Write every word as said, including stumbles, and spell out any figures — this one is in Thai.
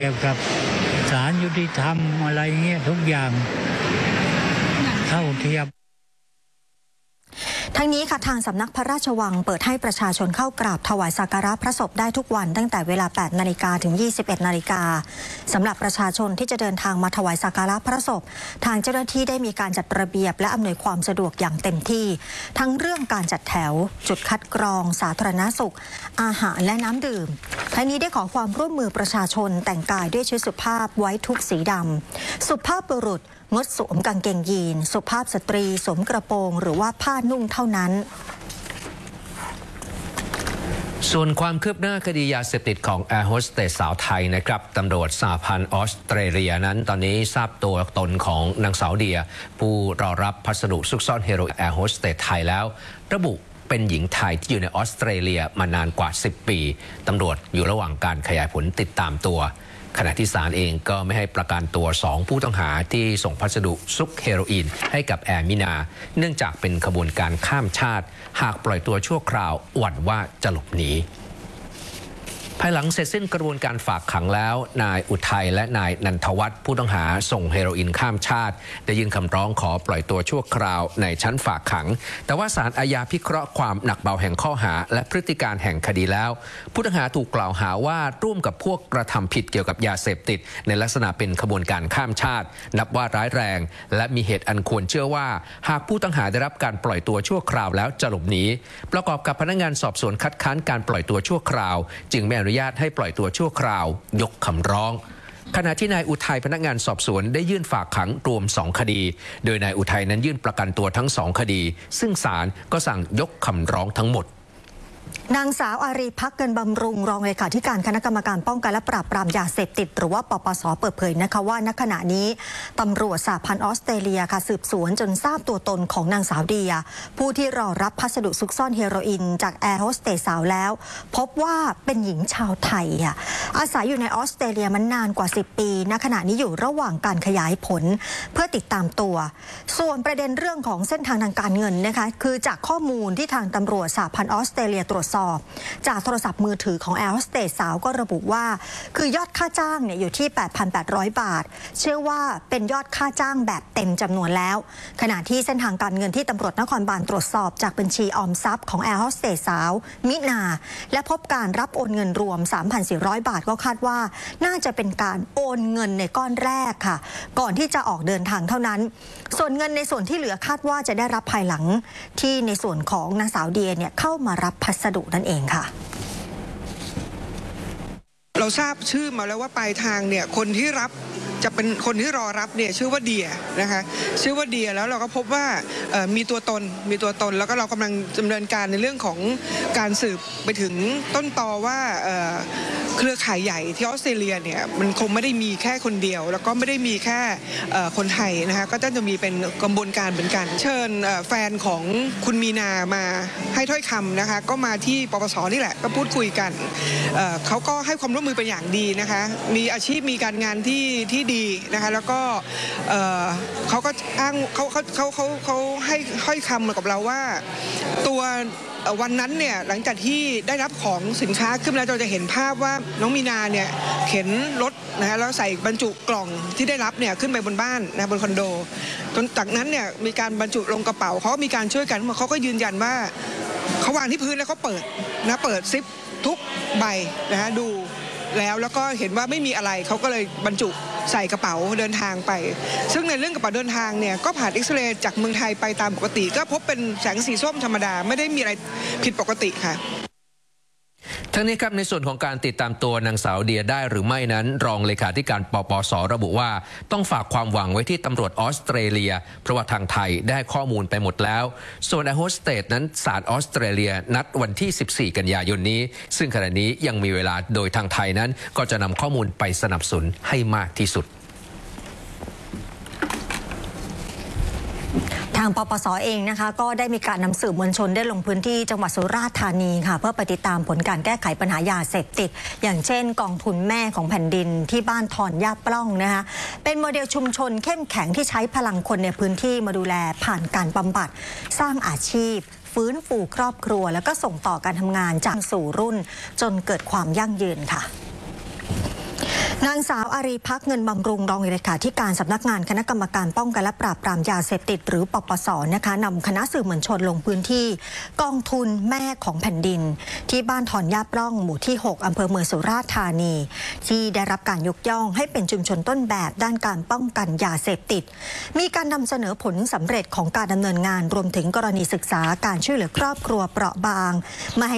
เกี่ยวกับศาลยุติธรรมอะไรเงี้ยทุกอย่างเท่าเทียมทั้งนี้ค่ะทางสำนักพระราชวังเปิดให้ประชาชนเข้ากราบถวายสักการะพระศพได้ทุกวันตั้งแต่เวลา แปดนาฬิกา ถึง ยี่สิบเอ็ดนาฬิกาสำหรับประชาชนที่จะเดินทางมาถวายสักการะพระศพทางเจ้าหน้าที่ได้มีการจัดระเบียบและอำนวยความสะดวกอย่างเต็มที่ทั้งเรื่องการจัดแถวจุดคัดกรองสาธารณสุขอาหารและน้ำดื่มทั้งนี้ได้ขอความร่วมมือประชาชนแต่งกายด้วยชุดสุภาพไว้ทุกสีดำสุภาพบุรุษงดสวมกางเกงยีนสุภาพสตรีสวมกระโปรงหรือว่าผ้านุ่งเท่านั้นส่วนความคืบหน้าคดียาเสพติดของแอร์โฮสเตสสาวไทยนะครับตำรวจสหพันธ์ออสเตรเลียนั้นตอนนี้ทราบตัวตนของนางสาวเดียผู้รอรับพัสดุซุกซ่อนเฮโรอีนแอร์โฮสเตสไทยแล้วระบุเป็นหญิงไทยที่อยู่ในออสเตรเลียมานานกว่าสิบปีตำรวจอยู่ระหว่างการขยายผลติดตามตัวขณะที่ศาลเองก็ไม่ให้ประกันตัวสองผู้ต้องหาที่ส่งพัสดุซุกเฮโรอีนให้กับแอร์มินาเนื่องจากเป็นขบวนการข้ามชาติหากปล่อยตัวชั่วคราวหวั่นว่าจะหลบหนีภายหลังเสร็จสิ้นกระบวนการฝากขังแล้วนายอุทัยและนายนันทวัฒน์ผู้ต้องหาส่งเฮโรอีนข้ามชาติได้ยื่นคำร้องขอปล่อยตัวชั่วคราวในชั้นฝากขังแต่ว่าศาลอาญาพิเคราะห์ความหนักเบาแห่งข้อหาและพฤติการแห่งคดีแล้วผู้ต้องหาถูกกล่าวหาว่าร่วมกับพวกกระทำผิดเกี่ยวกับยาเสพติดในลักษณะเป็นขบวนการข้ามชาตินับว่าร้ายแรงและมีเหตุอันควรเชื่อว่าหากผู้ต้องหาได้รับการปล่อยตัวชั่วคราวแล้วจะหลบหนีประกอบกับพนักงานสอบสวนคัดค้านการปล่อยตัวชั่วคราวจึงไม่อนุญาตให้ปล่อยตัวชั่วคราวยกคำร้องขณะที่นายอุทัยพนักงานสอบสวนได้ยื่นฝากขังรวมสองคดีโดยนายอุทัยนั้นยื่นประกันตัวทั้งสองคดีซึ่งศาลก็สั่งยกคำร้องทั้งหมดนางสาวอารีภักดิ์เงินบำรุงรองเลขาธิการคณะกรรมการป้องกันและปราบปรามยาเสพติดหรือว่าปปส.เปิดเผยนะคะว่าณขณะนี้ตำรวจสหพันธ์ออสเตรเลียค่ะสืบสวนจนทราบตัวตนของนางสาวเดียผู้ที่รอรับพัสดุซุกซ่อนเฮโรอีนจากแอร์โฮสเตสสาวแล้วพบว่าเป็นหญิงชาวไทยค่ะอาศัยอยู่ในออสเตรเลียมันนานกว่าสิบปีณขณะนี้อยู่ระหว่างการขยายผลเพื่อติดตามตัวส่วนประเด็นเรื่องของเส้นทางทางการเงินนะคะคือจากข้อมูลที่ทางตำรวจสหพันธ์ออสเตรเลียตรวจสอบจากโทรศัพท์มือถือของแอร์โฮสเตสสาวก็ระบุว่าคือยอดค่าจ้างเนี่ยอยู่ที่ แปดพันแปดร้อย บาทเชื่อว่าเป็นยอดค่าจ้างแบบเต็มจำนวนแล้วขณะที่เส้นทางการเงินที่ตำรวจนครบาลตรวจสอบจากบัญชีออมทรัพย์ของแอร์โฮสเตสสาวมินาและพบการรับโอนเงินรวม สามพันสี่ร้อย บาทก็คาดว่าน่าจะเป็นการโอนเงินในก้อนแรกค่ะก่อนที่จะออกเดินทางเท่านั้นส่วนเงินในส่วนที่เหลือคาดว่าจะได้รับภายหลังที่ในส่วนของนางสาวเดียเนี่ยเข้ามารับพัสดุนั่นเองค่ะเราทราบชื่อมาแล้วว่าปลายทางเนี่ยคนที่รับจะเป็นคนที่รอรับเนี่ยชื่อว่าเดียนะคะชื่อว่าเดียแล้วเราก็พบว่ามีตัวตนมีตัวตนแล้วก็เรากำลังดำเนินการในเรื่องของการสืบไปถึงต้นตอว่าเครือข่ายใหญ่ที่ออสเตรเลียเนี่ยมันคงไม่ได้มีแค่คนเดียวแล้วก็ไม่ได้มีแค่คนไทยนะคะก็จะมีเป็นกระบวนการเหมือนกันเชิญแฟนของคุณมีนามาให้ถ้อยคำนะคะก็มาที่ปปส.นี่แหละก็พูดคุยกันเขาก็ให้ความร่วมมือเป็นอย่างดีนะคะมีอาชีพมีการงานที่ที่ดีนะคะแล้วก็เขาก็อ้างเขาเขาเขาเขาเขาให้ให้คำกับเราว่าตัววันนั้นเนี่ยหลังจากที่ได้รับของสินค้าขึ้นแล้วเราจะเห็นภาพว่าน้องมีนาเนี่ยเข็นรถนะคะแล้วใส่บรรจุกล่องที่ได้รับเนี่ยขึ้นไปบนบ้านนะบนคอนโดจนจากนั้นเนี่ยมีการบรรจุลงกระเป๋าเขามีการช่วยกันเขาก็ยืนยันว่าเขาวางที่พื้นแล้วเขาเปิดนะเปิดซิปทุกใบนะฮะดูแล้วแล้วก็เห็นว่าไม่มีอะไรเขาก็เลยบรรจุใส่กระเป๋าเดินทางไปซึ่งในเรื่องกระเป๋าเดินทางเนี่ยก็ผ่านเอ็กซเรย์จากเมืองไทยไปตามปกติก็พบเป็นแสงสีส้มธรรมดาไม่ได้มีอะไรผิดปกติค่ะทั้งนี้ครับในส่วนของการติดตามตัวนางสาวเดียได้หรือไม่นั้นรองเลขาธิการปปส.ระบุว่าต้องฝากความหวังไว้ที่ตำรวจออสเตรเลียเพราะว่าทางไทยได้ข้อมูลไปหมดแล้วส่วนแอร์โฮสเตสนั้นศาลออสเตรเลียนัดวันที่สิบสี่กันยายนนี้ซึ่งขณะนี้ยังมีเวลาโดยทางไทยนั้นก็จะนำข้อมูลไปสนับสนุนให้มากที่สุดทางปปส.เองนะคะก็ได้มีการนำสื่อมวลชนได้ลงพื้นที่จังหวัดสุราษฎร์ธานีค่ะเพื่อไปติดตามผลการแก้ไขปัญหายาเสพติดอย่างเช่นกองทุนแม่ของแผ่นดินที่บ้านทอนย่าปล้องนะคะเป็นโมเดลชุมชนเข้มแข็งที่ใช้พลังคนในพื้นที่มาดูแลผ่านการบำบัดสร้างอาชีพฟื้นฟูครอบครัวแล้วก็ส่งต่อการทำงานจากสู่รุ่นจนเกิดความยั่งยืนค่ะนางสาวอารีภักดิ์เงินบำรุงรองเลขาธิการสำนักงานคณะกรรมการป้องกันและปราบปรามยาเสพติดหรือปปส.นะคะนำคณะสื่อมวลชนลงพื้นที่กองทุนแม่ของแผ่นดินที่บ้านถอนยาปล้องหมู่ที่หกอำเภอเมืองสุราษฎร์ธานีที่ได้รับการยกย่องให้เป็นชุมชนต้นแบบด้านการป้องกันยาเสพติดมีการนำเสนอผลสำเร็จของการดำเนินงานรวมถึงกรณีศึกษาการช่วยเหลือครอบครัวเปราะบางไม่ให้